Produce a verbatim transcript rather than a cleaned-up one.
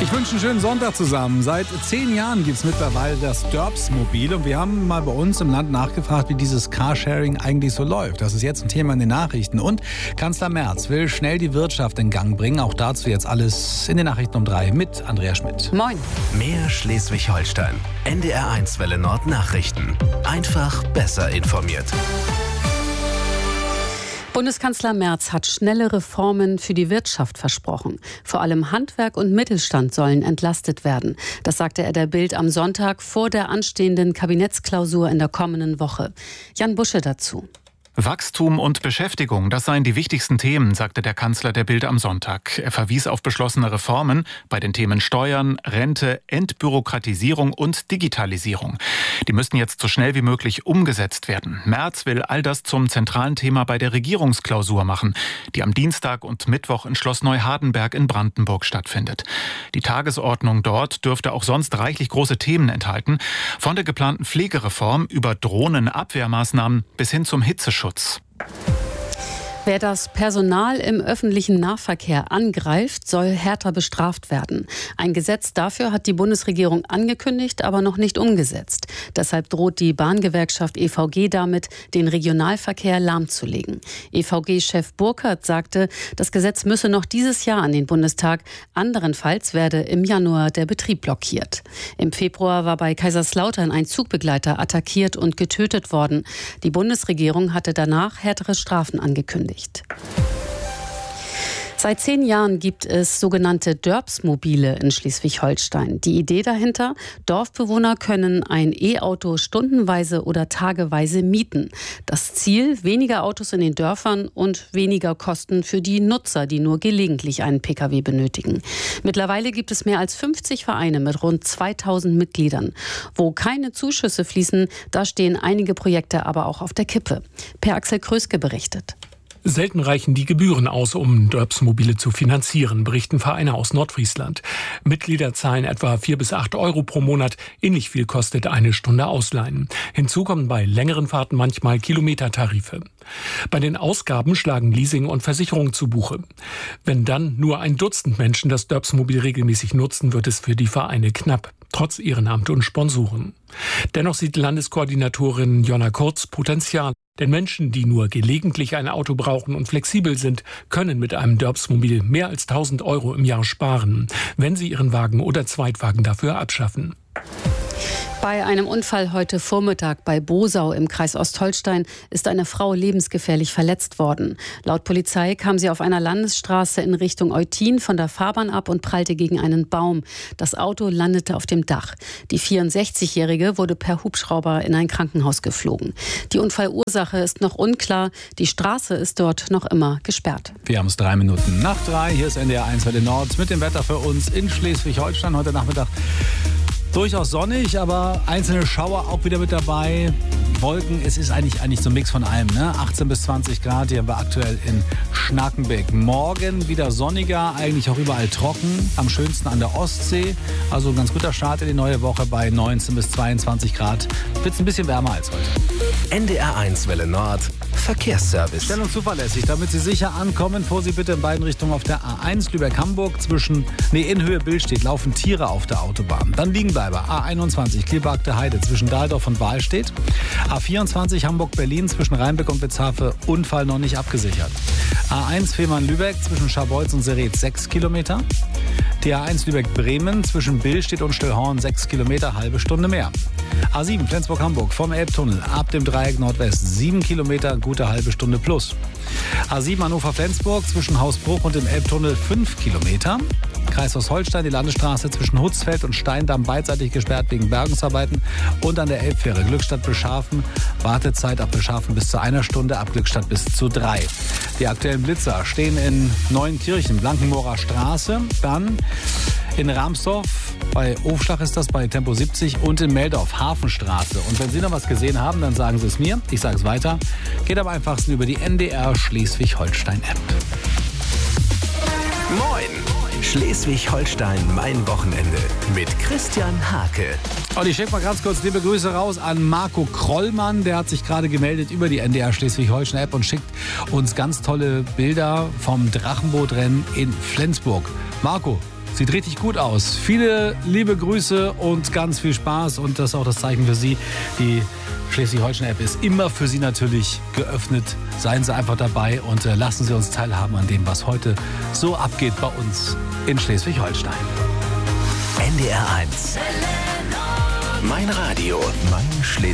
Ich wünsche einen schönen Sonntag zusammen. Seit zehn Jahren gibt es mittlerweile das Dörps-Mobil und wir haben mal bei uns im Land nachgefragt, wie dieses Carsharing eigentlich so läuft. Das ist jetzt ein Thema in den Nachrichten und Kanzler Merz will schnell die Wirtschaft in Gang bringen. Auch dazu jetzt alles in den Nachrichten um drei mit Andrea Schmidt. Moin. Mehr Schleswig-Holstein. N D R eins Welle Nord Nachrichten. Einfach besser informiert. Bundeskanzler Merz hat schnelle Reformen für die Wirtschaft versprochen. Vor allem Handwerk und Mittelstand sollen entlastet werden. Das sagte er der Bild am Sonntag vor der anstehenden Kabinettsklausur in der kommenden Woche. Jan Busche dazu. Wachstum und Beschäftigung, das seien die wichtigsten Themen, sagte der Kanzler der Bild am Sonntag. Er verwies auf beschlossene Reformen bei den Themen Steuern, Rente, Entbürokratisierung und Digitalisierung. Die müssten jetzt so schnell wie möglich umgesetzt werden. Merz will all das zum zentralen Thema bei der Regierungsklausur machen, die am Dienstag und Mittwoch in Schloss Neuhardenberg in Brandenburg stattfindet. Die Tagesordnung dort dürfte auch sonst reichlich große Themen enthalten, von der geplanten Pflegereform über Drohnenabwehrmaßnahmen bis hin zum Hitzeschutz. Schutz. Wer das Personal im öffentlichen Nahverkehr angreift, soll härter bestraft werden. Ein Gesetz dafür hat die Bundesregierung angekündigt, aber noch nicht umgesetzt. Deshalb droht die Bahngewerkschaft E V G damit, den Regionalverkehr lahmzulegen. E V G-Chef Burkhardt sagte, das Gesetz müsse noch dieses Jahr an den Bundestag. Anderenfalls werde im Januar der Betrieb blockiert. Im Februar war bei Kaiserslautern ein Zugbegleiter attackiert und getötet worden. Die Bundesregierung hatte danach härtere Strafen angekündigt. Seit zehn Jahren gibt es sogenannte Dörps-Mobile in Schleswig-Holstein. Die Idee dahinter: Dorfbewohner können ein E-Auto stundenweise oder tageweise mieten. Das Ziel: weniger Autos in den Dörfern und weniger Kosten für die Nutzer, die nur gelegentlich einen Pkw benötigen. Mittlerweile gibt es mehr als fünfzig Vereine mit rund zweitausend Mitgliedern. Wo keine Zuschüsse fließen, da stehen einige Projekte aber auch auf der Kippe. Per Axel Kröske berichtet. Selten reichen die Gebühren aus, um Dörps-Mobile zu finanzieren, berichten Vereine aus Nordfriesland. Mitglieder zahlen etwa vier bis acht Euro pro Monat. Ähnlich viel kostet eine Stunde Ausleihen. Hinzu kommen bei längeren Fahrten manchmal Kilometertarife. Bei den Ausgaben schlagen Leasing und Versicherung zu Buche. Wenn dann nur ein Dutzend Menschen das Dörps-Mobil regelmäßig nutzen, wird es für die Vereine knapp, trotz Ehrenamt und Sponsoren. Dennoch sieht Landeskoordinatorin Jonna Kurz Potenzial. Denn Menschen, die nur gelegentlich ein Auto brauchen und flexibel sind, können mit einem Dörps-Mobil mehr als tausend Euro im Jahr sparen, wenn sie ihren Wagen oder Zweitwagen dafür abschaffen. Bei einem Unfall heute Vormittag bei Bosau im Kreis Ostholstein ist eine Frau lebensgefährlich verletzt worden. Laut Polizei kam sie auf einer Landesstraße in Richtung Eutin von der Fahrbahn ab und prallte gegen einen Baum. Das Auto landete auf dem Dach. Die vierundsechzigjährige wurde per Hubschrauber in ein Krankenhaus geflogen. Die Unfallursache ist noch unklar. Die Straße ist dort noch immer gesperrt. Wir haben es drei Minuten nach drei. Hier ist N D R eins Welle Nord mit dem Wetter für uns in Schleswig-Holstein heute Nachmittag. Durchaus sonnig, aber einzelne Schauer auch wieder mit dabei. Wolken, es ist eigentlich, eigentlich so ein Mix von allem. Ne? achtzehn bis zwanzig Grad, hier haben wir aktuell in Schnackenbeck. Morgen wieder sonniger, eigentlich auch überall trocken. Am schönsten an der Ostsee. Also ein ganz guter Start in die neue Woche bei neunzehn bis zweiundzwanzig Grad. Wird es ein bisschen wärmer als heute. N D R eins Welle Nord Verkehrsservice. Schnell und zuverlässig, damit Sie sicher ankommen, fuhr Sie bitte in beiden Richtungen auf der A eins Lübeck-Hamburg. Zwischen, nee, in Höhe Billstedt laufen Tiere auf der Autobahn. Dann Liegenbleiber A einundzwanzig Kliebergte Heide zwischen Dahldorf und Wahlstedt. A vierundzwanzig Hamburg-Berlin zwischen Rheinbeck und Witzhafe, Unfall noch nicht abgesichert. A eins Fehmarn-Lübeck zwischen Scharbeutz und Serret sechs Kilometer. Die A eins Lübeck-Bremen zwischen Billstedt und Stöllhorn sechs Kilometer, halbe Stunde mehr. A sieben Flensburg-Hamburg vom Elbtunnel ab dem Dreieck Nordwest sieben Kilometer, gute halbe Stunde plus. A sieben Hannover-Flensburg zwischen Hausbruch und dem Elbtunnel fünf Kilometer. Kreis Ostholstein, die Landesstraße zwischen Hutzfeld und Steindamm beidseitig gesperrt wegen Bergungsarbeiten und an der Elbfähre Glückstadt-Bescharfen. Wartezeit ab Bescharfen bis zu einer Stunde, ab Glückstadt bis zu drei. Die aktuellen Blitzer stehen in Neuenkirchen, Blankenmoorer Straße, dann in Ramsdorf, bei Ofschlag ist das, bei Tempo siebzig und in Meldorf, Hafenstraße. Und wenn Sie noch was gesehen haben, dann sagen Sie es mir, ich sage es weiter. Geht am einfachsten über die N D R Schleswig-Holstein-App. Moin! Schleswig-Holstein, mein Wochenende mit Christian Hake. Und ich schicke mal ganz kurz liebe Grüße raus an Marco Krollmann. Der hat sich gerade gemeldet über die N D R Schleswig-Holstein-App und schickt uns ganz tolle Bilder vom Drachenbootrennen in Flensburg. Marco, Sieht richtig gut aus. Viele liebe Grüße und ganz viel Spaß. Und das ist auch das Zeichen für Sie. Die Schleswig-Holstein-App ist immer für Sie natürlich geöffnet. Seien Sie einfach dabei und äh, lassen Sie uns teilhaben an dem, was heute so abgeht bei uns in Schleswig-Holstein. N D R eins. Mein Radio, mein Schleswig.